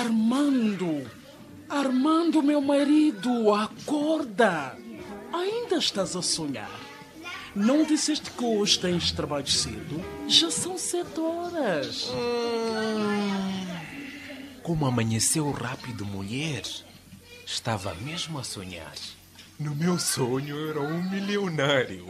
Armando! Armando, meu marido, acorda! Ainda estás a sonhar? Não disseste que hoje tens trabalho cedo? Já são 7 horas. Como amanheceu rápido, mulher. Estava mesmo a sonhar. No meu sonho era um milionário.